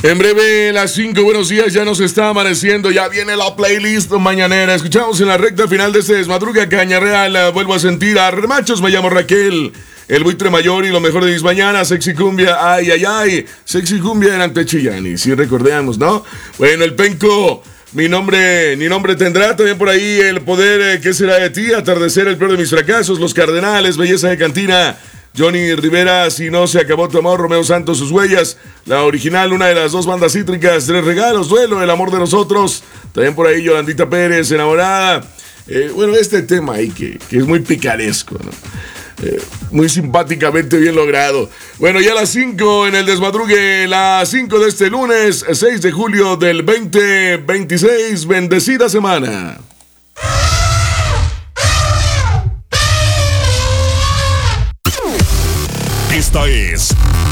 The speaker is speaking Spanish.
En breve, las 5, buenos días, ya nos está amaneciendo, ya viene la playlist mañanera. Escuchamos en la recta final de este desmadruga Caña Real, vuelvo a sentir a remachos, me llamo Raquel, el buitre mayor y lo mejor de mis mañanas, sexy cumbia, ay, ay, ay, sexy cumbia en Antechillani, si recordamos, ¿no? Bueno, el penco, ni nombre tendrá, también por ahí el poder, ¿qué será de ti? Atardecer, el peor de mis fracasos, los Cardenales, belleza de cantina, Johnny Rivera, si no se acabó tu amor, Romeo Santos, sus huellas, la original, una de las dos bandas cítricas, Tres regalos, duelo, el amor de nosotros, también por ahí Yolandita Pérez, enamorada, bueno, este tema ahí que es muy picaresco, ¿no? Muy simpáticamente bien logrado. Bueno, ya a las 5 en el desmadrugue, las 5 de este lunes, 6 de julio del 2026, bendecida semana. Esta es